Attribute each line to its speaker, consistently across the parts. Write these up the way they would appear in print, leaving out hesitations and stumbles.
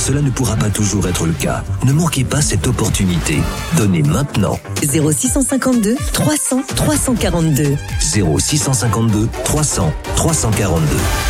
Speaker 1: cela ne pourra pas toujours être le cas. Ne manquez pas cette opportunité. Donnez maintenant.
Speaker 2: 0652 300 342.
Speaker 1: 0652 300 342.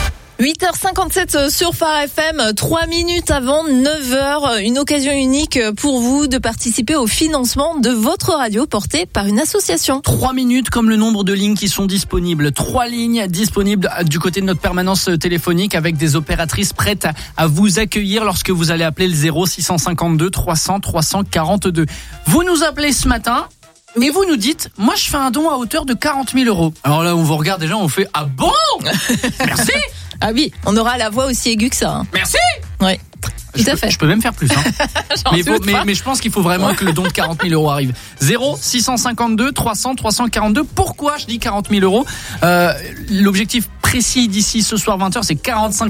Speaker 3: 8h57 sur Phare FM, 3 minutes avant 9h, une occasion unique pour vous de participer au financement de votre radio portée par une association.
Speaker 4: 3 minutes comme le nombre de lignes qui sont disponibles. 3 lignes disponibles du côté de notre permanence téléphonique avec des opératrices prêtes à vous accueillir lorsque vous allez appeler le 0652 300 342. Vous nous appelez ce matin et vous nous dites, moi je fais un don à hauteur de 40 000 euros. Alors là, on vous regarde déjà, on fait, ah bon? Merci.
Speaker 3: Ah oui, on aura la voix aussi aiguë que ça.
Speaker 4: Merci.
Speaker 3: Oui, tout à fait.
Speaker 4: Je peux même faire plus. Mais je pense qu'il faut vraiment que le don de 40 000 euros arrive. 0652 300 342. Pourquoi je dis 40 000 euros? L'objectif précis d'ici ce soir 20h, c'est 45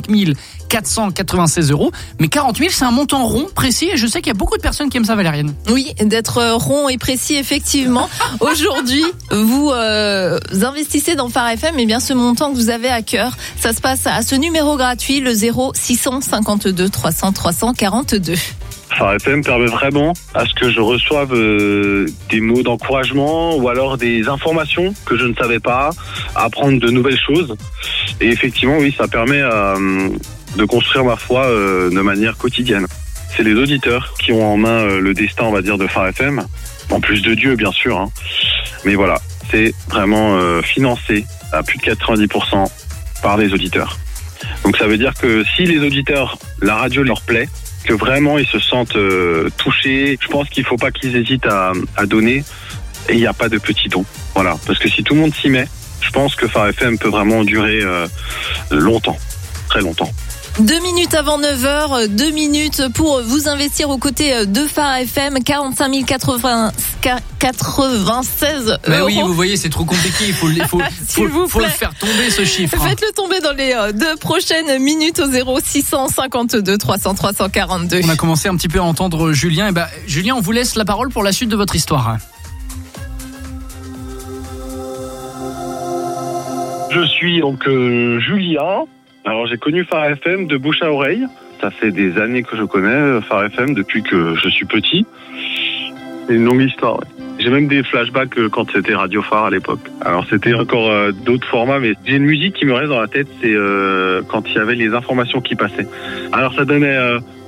Speaker 4: 496 euros. Mais 40 000, c'est un montant rond, précis. Et je sais qu'il y a beaucoup de personnes qui aiment ça, Valériane.
Speaker 3: Oui, d'être rond et précis, effectivement. Aujourd'hui, vous investissez dans Phare FM. Et bien, ce montant que vous avez à cœur, ça se passe à ce numéro gratuit, le 0652 300 342.
Speaker 5: Phare FM permet vraiment à ce que je reçoive des mots d'encouragement ou alors des informations que je ne savais pas, apprendre de nouvelles choses. Et effectivement, oui, ça permet de construire ma foi de manière quotidienne. C'est les auditeurs qui ont en main le destin, on va dire, de Phare FM, en plus de Dieu, bien sûr. Hein. Mais voilà, c'est vraiment financé à plus de 90% par les auditeurs. Donc ça veut dire que si les auditeurs, la radio leur plaît, que vraiment ils se sentent touchés, je pense qu'il ne faut pas qu'ils hésitent à donner. Et il n'y a pas de petits dons. Voilà, parce que si tout le monde s'y met, je pense que Phare FM peut vraiment durer longtemps, très longtemps.
Speaker 3: 2 minutes avant 9h, 2 minutes pour vous investir aux côtés de Phare FM, 45 096 euros.
Speaker 4: Mais oui, vous voyez, c'est trop compliqué, il faut le faire tomber ce chiffre.
Speaker 3: Faites-le tomber dans les 2 prochaines minutes au 0652 300 342.
Speaker 4: On a commencé un petit peu à entendre Julien. Julien, on vous laisse la parole pour la suite de votre histoire.
Speaker 5: Je suis donc Julien. Alors j'ai connu Phare FM de bouche à oreille. Ça fait des années que je connais Phare FM depuis que je suis petit. C'est une longue histoire. Ouais. J'ai même des flashbacks quand c'était Radio Phare à l'époque. Alors c'était encore d'autres formats, mais j'ai une musique qui me reste dans la tête, c'est quand il y avait les informations qui passaient. Alors ça donnait...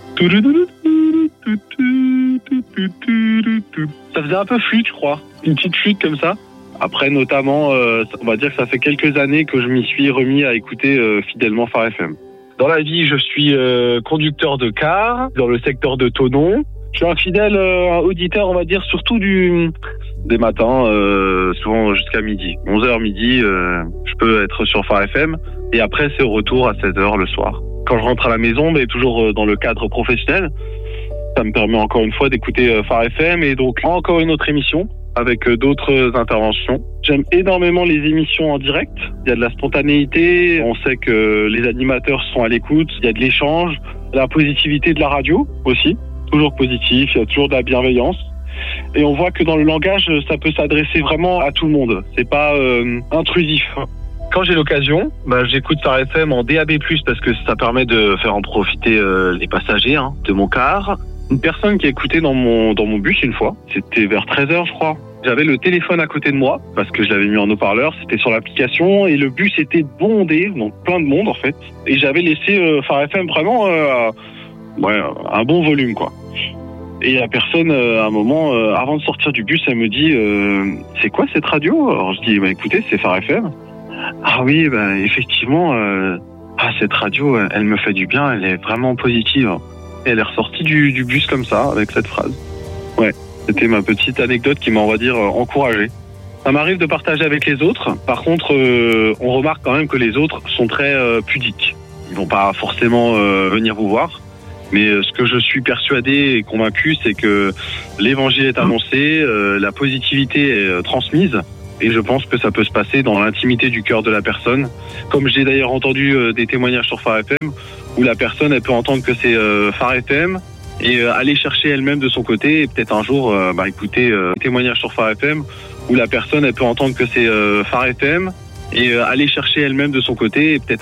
Speaker 5: Ça faisait un peu flûte, je crois. Une petite flûte comme ça. Après, notamment, on va dire que ça fait quelques années que je m'y suis remis à écouter fidèlement Phare FM. Dans la vie, je suis conducteur de car dans le secteur de Thonon. Je suis un fidèle auditeur, on va dire, surtout des matins, souvent jusqu'à midi. 11h midi, je peux être sur Phare FM. Et après, c'est au retour à 16h le soir. Quand je rentre à la maison, mais toujours dans le cadre professionnel, ça me permet encore une fois d'écouter Phare FM et donc encore une autre émission avec d'autres interventions. J'aime énormément les émissions en direct. Il y a de la spontanéité, on sait que les animateurs sont à l'écoute, il y a de l'échange, la positivité de la radio aussi, toujours positif, il y a toujours de la bienveillance. Et on voit que dans le langage, ça peut s'adresser vraiment à tout le monde. C'est pas intrusif. Quand j'ai l'occasion, j'écoute Phare FM en DAB+, parce que ça permet de faire en profiter les passagers de mon car. Une personne qui a écouté dans mon bus une fois, c'était vers 13h je crois. J'avais le téléphone à côté de moi, parce que je l'avais mis en haut-parleur, c'était sur l'application, et le bus était bondé, donc plein de monde en fait. Et j'avais laissé Phare FM vraiment un bon volume quoi. Et la personne, à un moment, avant de sortir du bus, elle me dit c'est quoi cette radio? Alors je dis écoutez, c'est Phare FM. Ah oui, effectivement, cette radio, elle me fait du bien, elle est vraiment positive. Et elle est ressortie du bus comme ça, avec cette phrase. Ouais, c'était ma petite anecdote qui m'a, on va dire, encouragé. Ça m'arrive de partager avec les autres. Par contre, on remarque quand même que les autres sont très pudiques. Ils vont pas forcément venir vous voir. Mais ce que je suis persuadé et convaincu, c'est que l'évangile est annoncé, la positivité est transmise. Et je pense que ça peut se passer dans l'intimité du cœur de la personne. Comme j'ai d'ailleurs entendu des témoignages sur Phare FM, où la personne, elle peut entendre que c'est Phare FM et aller chercher elle-même de son côté. Et peut-être un jour, écouter des témoignages sur Phare FM, où la personne, elle peut entendre que c'est Phare FM et aller chercher elle-même de son côté. Et peut-être